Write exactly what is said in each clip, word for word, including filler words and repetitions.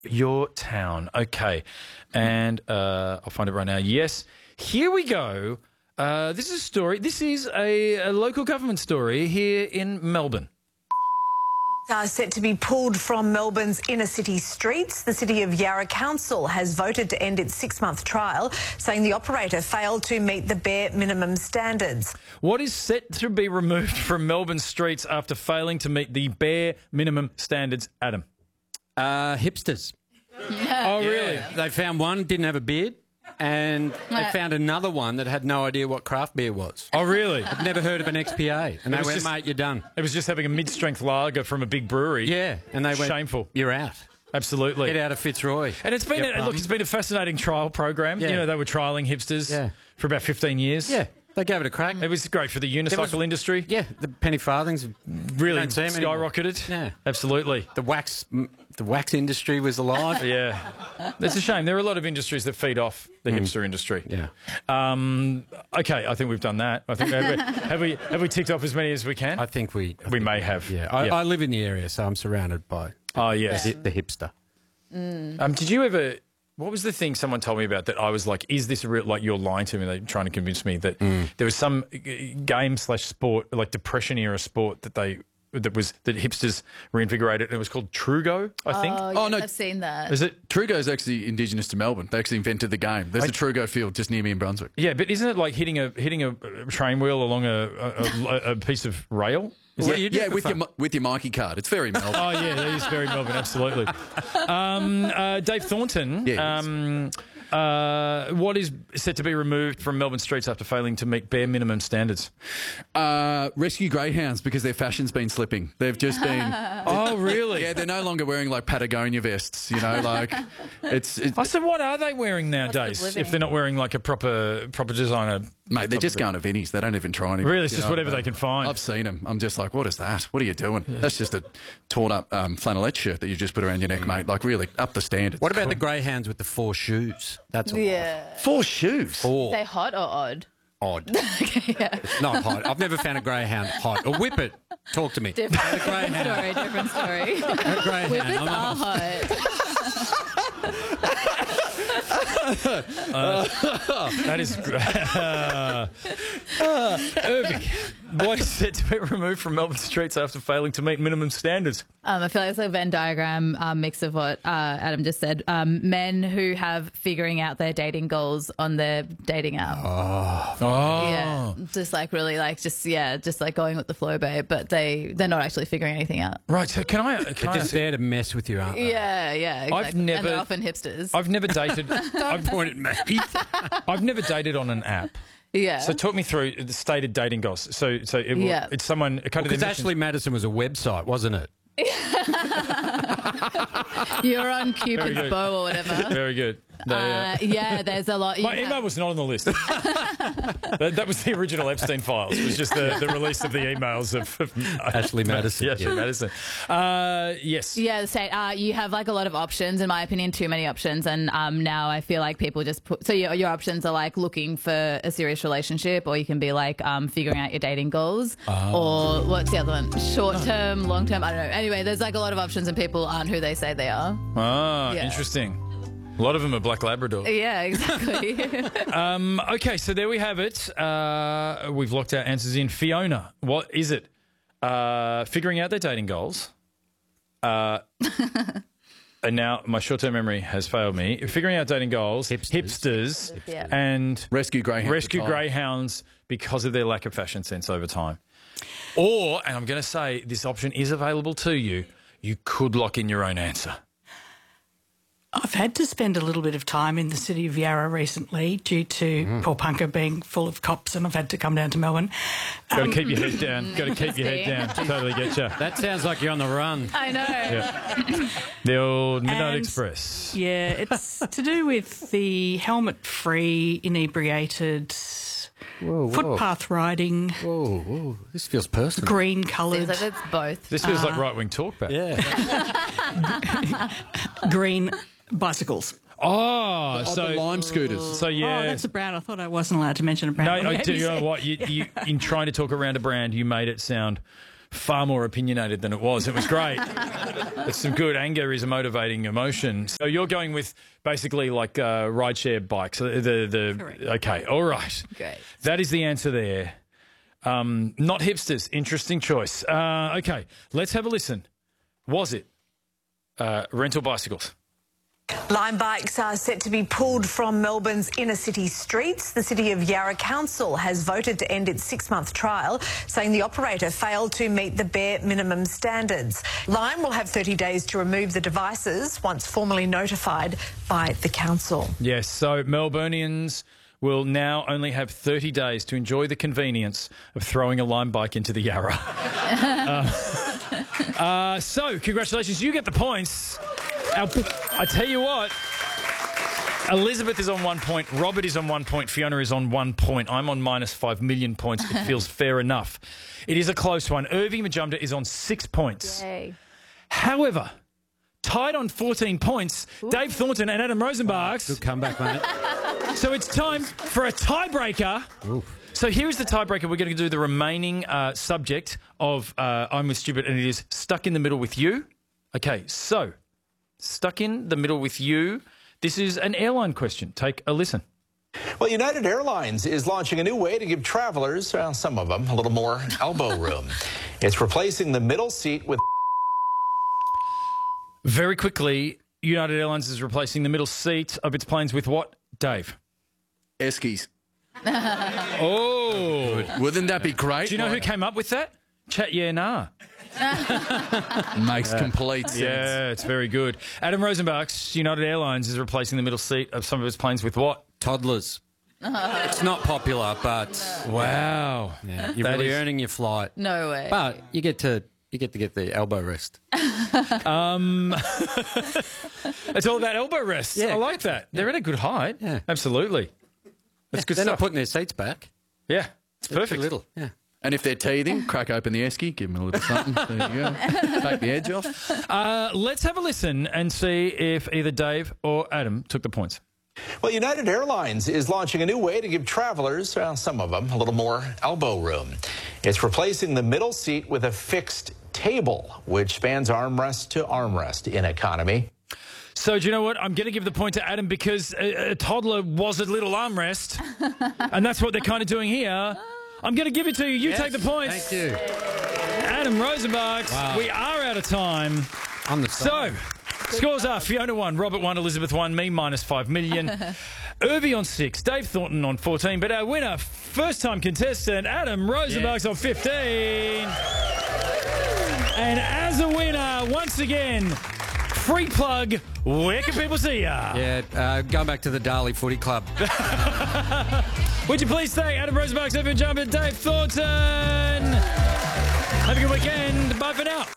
your town. Okay. And uh, I'll find it right now. Yes. Here we go. Uh, this is a story. This is a, a local government story here in Melbourne. Are set to be pulled from Melbourne's inner city streets. The City of Yarra Council has voted to end its six-month trial, saying the operator failed to meet the bare minimum standards. What is set to be removed from Melbourne streets after failing to meet the bare minimum standards, Adam? Uh, hipsters. Oh, really? Yeah. They found one, didn't have a beard, and they found another one that had no idea what craft beer was. Oh, really? I'd never heard of an X P A. And they was went, just- mate, you're done. It was just having a mid-strength lager from a big brewery. Yeah. And they went, Shameful. you're out. Absolutely. Get out of Fitzroy. And it's been, Yep, a, look, um, it's been a fascinating trial program. Yeah. You know, they were trialling hipsters Yeah. for about fifteen years. Yeah, they gave it a crack. It was great for the unicycle was- industry. Yeah, the penny farthings Really don't see 'em anymore. skyrocketed. Yeah. Absolutely. The wax, the wax industry was alive. Yeah. It's a shame. There are a lot of industries that feed off the hipster industry. Yeah. Um, okay, I think we've done that. I think have we, have we have we ticked off as many as we can? I think we... I we think- may have. Yeah, I, Yeah. I live in the area, so I'm surrounded by Oh, yes. the, the hipster. Um, did you ever... What was the thing someone told me about that I was like, is this a real... Like, you're lying to me. They're trying to convince me that there was some g- game slash sport, like Depression-era sport that they... That was that hipsters reinvigorated. And it was called Trugo, I think. Oh, Oh, yeah, no. I've seen that. Is it? Trugo's actually indigenous to Melbourne. They actually invented the game. There's a Trugo field just near me in Brunswick. Yeah, but isn't it like hitting a hitting a train wheel along a a, a, a piece of rail? Is Yeah, that- you do yeah for with fun. your with your Mikey card. It's very Melbourne. Oh yeah, that is very Melbourne, absolutely. Um, uh, Dave Thornton, Yeah, um, uh, what is set to be removed from Melbourne streets after failing to meet bare minimum standards? Uh, rescue greyhounds because their fashion's been slipping. They've just been. Oh really? Yeah, they're no longer wearing like Patagonia vests. You know, like it's. it's I said, what are they wearing nowadays? living? If they're not wearing like a proper proper designer, Mate, they're just going to Vinnie's. They don't even try anything. Really, it's you just know, whatever but they can find. I've seen them. I'm just like, what is that? What are you doing? That's just a torn up um, flannelette shirt that you just put around your neck, mate. Like, really, up the standard. What about the greyhounds with the four shoes? That's a Yeah. four shoes? Four. They hot or odd? Odd. Okay, yeah. It's not hot. I've never found a greyhound hot. Or whippet. Talk to me. Different, A different greyhound. story, different story. A greyhound. Whippets I'm are not- hot. That is uh, uh, Irving. What is set to be removed from Melbourne streets after failing to meet minimum standards? Um, I feel like it's like a Venn diagram um, mix of what uh, Adam just said. Um, men who have figuring out their dating goals on their dating app. Oh, Yeah, just like really like just yeah, just like going with the flow, babe. But they they're not actually figuring anything out. right. So can I? Can They're I just there to mess with you, aren't they? Yeah, yeah. Exactly. never- And they're often hipsters. I've never dated. I've, Point at me. I've never dated on an app. yeah. So talk me through the stated dating goals. So so it, will- Yeah. it's someone. It kind of Because Ashley Madison was a website, wasn't it? You're on Cupid's good. bow or whatever. Very good. They, uh, Uh, yeah, there's a lot. you my have- email was not on the list. that, that was the original Epstein files. It was just the, the release of the emails of, of Ashley Madison. Yeah, Ashley Yeah. Madison. Uh, yes. Yeah, the state. Uh, you have like a lot of options, in my opinion, too many options, and um, now I feel like people just put. So your your options are like looking for a serious relationship, or you can be like um, figuring out your dating goals, or what's the other one? Short term, long term. I don't know. Anyway, there's like a lot of options, and people aren't who they say they are. Ah, Yeah. interesting. A lot of them are Black Labrador. Yeah, exactly. Um, okay, so there we have it. Uh, we've locked our answers in. Fiona, what is it? Uh, figuring out their dating goals. Uh, and now my short-term memory has failed me. Figuring out dating goals, hipsters, hipsters Yeah. and Rescue greyhounds. rescue retired. greyhounds because of their lack of fashion sense over time. Or, and I'm going to say this option is available to you, you could lock in your own answer. I've had to spend a little bit of time in the city of Yarra recently due to Paulpunka being full of cops, and I've had to come down to Melbourne. Got to keep your head down. Got to keep your head down. Totally get you. That sounds like you're on the run. I know. Yeah. The old Midnight And- Express. Yeah, it's to do with the helmet-free, inebriated, Whoa, whoa. footpath riding, Whoa, whoa. This feels personal. green Seems coloured, like it's both. This feels like right-wing talkback. Yeah. green bicycles. Oh, Oh, so the lime scooters. so yeah. Oh, that's a brand. I thought I wasn't allowed to mention a brand. no, I Maybe do you know say- what? You, you, in trying to talk around a brand, you made it sound far more opinionated than it was. It was great. It's some good. Anger is a motivating emotion. So you're going with basically like uh, rideshare bikes. The, the, the Okay, all right. Great. That is the answer there. Um, not hipsters. Interesting choice. Uh, okay, let's have a listen. Was it uh, rental bicycles? Lime bikes are set to be pulled from Melbourne's inner city streets. The City of Yarra Council has voted to end its six-month trial, saying the operator failed to meet the bare minimum standards. Lime will have thirty days to remove the devices once formally notified by the council. Yes, so Melburnians will now only have thirty days to enjoy the convenience of throwing a Lime bike into the Yarra. uh, uh, so, congratulations, you get the points. Our, I tell you what, Elizabeth is on one point, Robert is on one point, Fiona is on one point. I'm on minus five million points. It feels fair enough. It is a close one. Irvi Majumdar is on six points. Yay. However, tied on fourteen points, Ooh. Dave Thornton and Adam Rosenbachs. Good comeback, mate. So it's time for a tiebreaker. Oof. So here is the tiebreaker. We're going to do the remaining uh, subject of uh, I'm with Stupid, and it is stuck in the middle with you. Okay, so stuck in the middle with you. This is an airline question. Take a listen. Well, United Airlines is launching a new way to give travelers, well, some of them, a little more elbow room. It's replacing the middle seat with... Very quickly, United Airlines is replacing the middle seat of its planes with what, Dave? Eskies. Oh. Wouldn't that be great? Do you know who came up with that? Chat Yeah Nah. Makes complete sense. Yeah, it's very good. Adam Rosenbachs, United Airlines is replacing the middle seat of some of its planes with what? Toddlers. It's not popular, but wow, yeah, you're that really is... earning your flight. No way. But you get to you get to get the elbow rest. um, it's all about elbow rests. Yeah, I like that. They're at a good height. Yeah, absolutely. That's yeah, good they're stuff. not putting their seats back. Yeah, it's They're perfect. too little. Yeah. And if they're teething, crack open the esky, give them a little something. There you go. Take the edge off. Uh, let's have a listen and see if either Dave or Adam took the points. Well, United Airlines is launching a new way to give travelers, well, some of them, a little more elbow room. It's replacing the middle seat with a fixed table, which spans armrest to armrest in economy. So do you know what? I'm going to give the point to Adam because a, a toddler was a little armrest, and that's what they're kind of doing here. I'm going to give it to you. You Yes, take the points. Thank you. Adam Rosenbachs, Wow. we are out of time. On the So, scores are Fiona one, Robert one, Elizabeth one, me minus five million. Irvi on six, Dave Thornton on fourteen, but our winner, first-time contestant, Adam Rosenbachs on fifteen. And as a winner, once again, free plug, where can people see ya? Yeah, uh, go back to the Darley Footy Club. Would you please thank Adam Rosenbachs, Evan Jumper, Dave Thornton. Have a good weekend. Bye for now.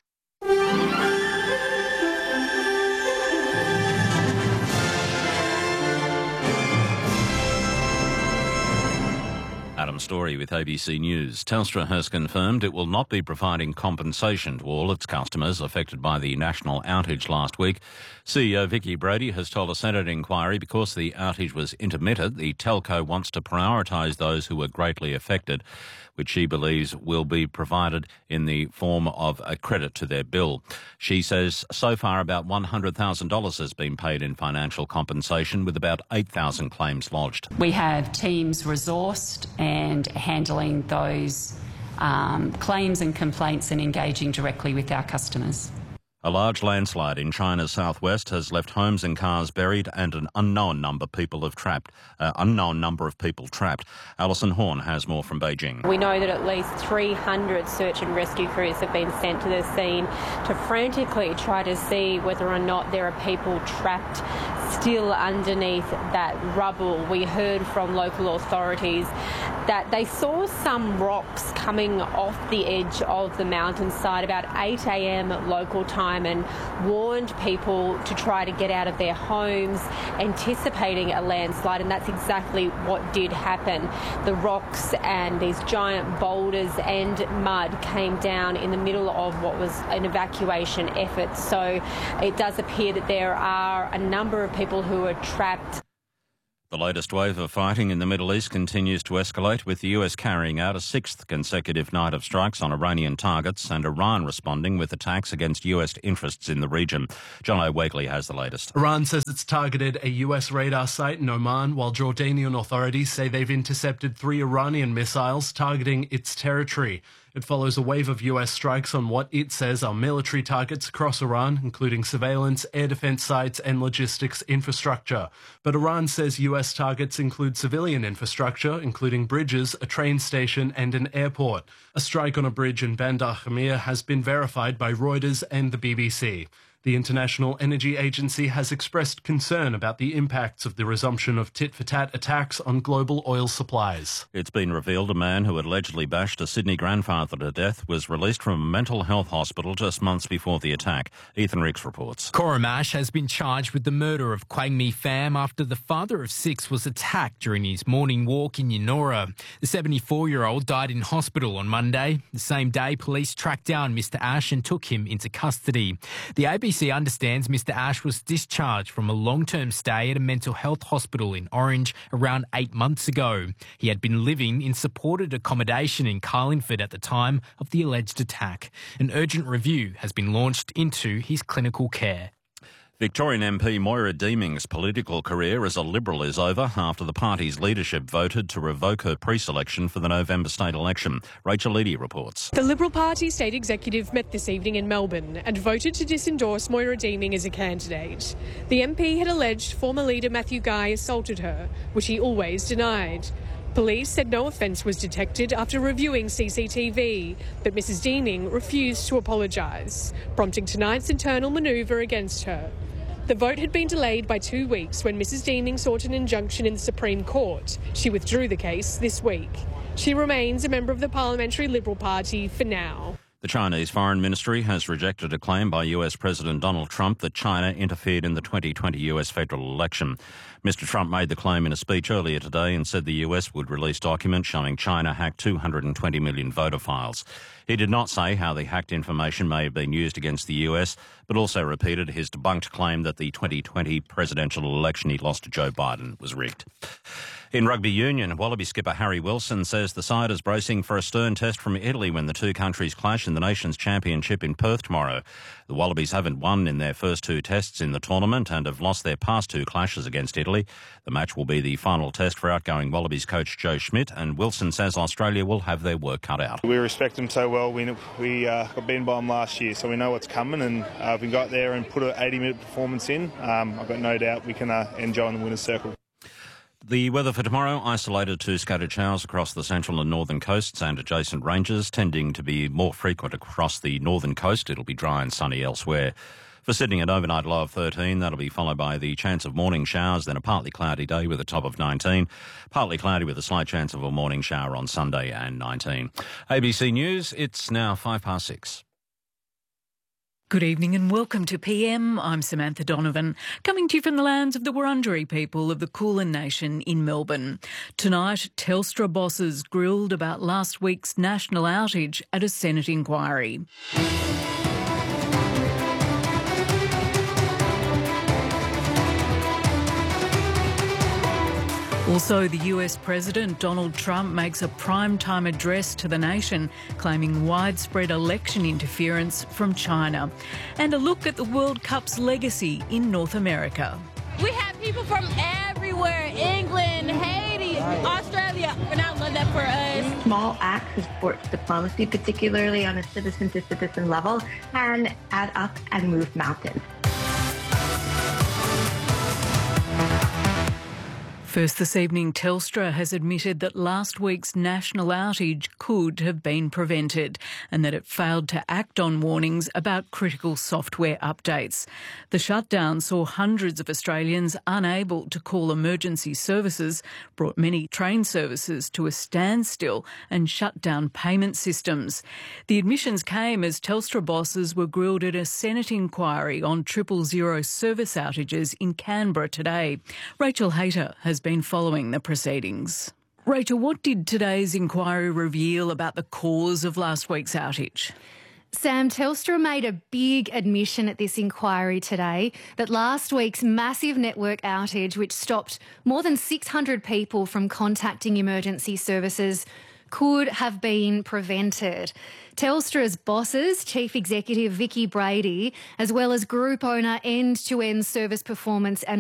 Adam Story with A B C News. Telstra has confirmed it will not be providing compensation to all its customers affected by the national outage last week. C E O Vicky Brady has told a Senate inquiry because the outage was intermittent, the telco wants to prioritise those who were greatly affected, which she believes will be provided in the form of a credit to their bill. She says so far about one hundred thousand dollars has been paid in financial compensation, with about eight thousand claims lodged. We have teams resourced and handling those um, claims and complaints and engaging directly with our customers. A large landslide in China's southwest has left homes and cars buried and an unknown number of people have trapped. Uh, unknown number of people trapped. Alison Horn has more from Beijing. We know that at least three hundred search and rescue crews have been sent to the scene to frantically try to see whether or not there are people trapped still underneath that rubble. We heard from local authorities that they saw some rocks coming off the edge of the mountainside about eight a m local time, and warned people to try to get out of their homes, anticipating a landslide, and that's exactly what did happen. The rocks and these giant boulders and mud came down in the middle of what was an evacuation effort. So it does appear that there are a number of people who are trapped. The latest wave of fighting in the Middle East continues to escalate, with the U S carrying out a sixth consecutive night of strikes on Iranian targets and Iran responding with attacks against U S interests in the region. John O'Wegley has the latest. Iran says it's targeted a U S radar site in Oman, while Jordanian authorities say they've intercepted three Iranian missiles targeting its territory. It follows a wave of U S strikes on what it says are military targets across Iran, including surveillance, air defense sites and logistics infrastructure. But Iran says U S targets include civilian infrastructure, including bridges, a train station and an airport. A strike on a bridge in Bandar Khamir has been verified by Reuters and the B B C. The International Energy Agency has expressed concern about the impacts of the resumption of tit-for-tat attacks on global oil supplies. It's been revealed a man who had allegedly bashed a Sydney grandfather to death was released from a mental health hospital just months before the attack. Ethan Ricks reports. Cora Mash has been charged with the murder of Quang Mi Pham after the father of six was attacked during his morning walk in Yennora. The seventy-four-year-old died in hospital on Monday. The same day, police tracked down Mister Ash and took him into custody. The A B C understands Mister Ash was discharged from a long-term stay at a mental health hospital in Orange around eight months ago. He had been living in supported accommodation in Carlingford at the time of the alleged attack. An urgent review has been launched into his clinical care. Victorian M P Moira Deeming's political career as a Liberal is over after the party's leadership voted to revoke her pre-selection for the November state election. Rachel Eady reports. The Liberal Party state executive met this evening in Melbourne and voted to disendorse Moira Deeming as a candidate. The M P had alleged former leader Matthew Guy assaulted her, which he always denied. Police said no offence was detected after reviewing C C T V, but Missus Deeming refused to apologise, prompting tonight's internal manoeuvre against her. The vote had been delayed by two weeks when Missus Deeming sought an injunction in the Supreme Court. She withdrew the case this week. She remains a member of the Parliamentary Liberal Party for now. The Chinese Foreign Ministry has rejected a claim by U S President Donald Trump that China interfered in the twenty twenty U S federal election. Mister Trump made the claim in a speech earlier today and said the U S would release documents showing China hacked two hundred twenty million voter files. He did not say how the hacked information may have been used against the U S, but also repeated his debunked claim that the twenty twenty presidential election he lost to Joe Biden was rigged. In rugby union, Wallaby skipper Harry Wilson says the side is bracing for a stern test from Italy when the two countries clash in the Nations Championship in Perth tomorrow. The Wallabies haven't won in their first two tests in the tournament and have lost their past two clashes against Italy. The match will be the final test for outgoing Wallabies coach Joe Schmidt, and Wilson says Australia will have their work cut out. We respect them so well. We we uh, got beaten by them last year, so we know what's coming, and uh, if we got there and put an eighty-minute performance in, um, I've got no doubt we can uh, enjoy in the winner's circle. The weather for tomorrow, isolated to scattered showers across the central and northern coasts and adjacent ranges, tending to be more frequent across the northern coast. It'll be dry and sunny elsewhere. For Sydney, an overnight low of thirteen. That'll be followed by the chance of morning showers, then a partly cloudy day with a top of nineteen. Partly cloudy with a slight chance of a morning shower on Sunday and nineteen. A B C News, it's now five past six. Good evening and welcome to P M. I'm Samantha Donovan, coming to you from the lands of the Wurundjeri people of the Kulin Nation in Melbourne. Tonight, Telstra bosses grilled about last week's national outage at a Senate inquiry. Also, the U S President Donald Trump makes a prime-time address to the nation, claiming widespread election interference from China. And a look at the World Cup's legacy in North America. We have people from everywhere, England, Haiti, Australia, and I love that for us. Small acts of sports diplomacy, particularly on a citizen-to-citizen level, can add up and move mountains. First this evening, Telstra has admitted that last week's national outage could have been prevented and that it failed to act on warnings about critical software updates. The shutdown saw hundreds of Australians unable to call emergency services, brought many train services to a standstill and shut down payment systems. The admissions came as Telstra bosses were grilled at a Senate inquiry on triple zero service outages in Canberra today. Rachel Hayter has been following the proceedings. Rachel, what did today's inquiry reveal about the cause of last week's outage? Sam, Telstra made a big admission at this inquiry today that last week's massive network outage, which stopped more than six hundred people from contacting emergency services, could have been prevented. Telstra's bosses, Chief Executive Vicki Brady, as well as group owner End-to-End Service Performance and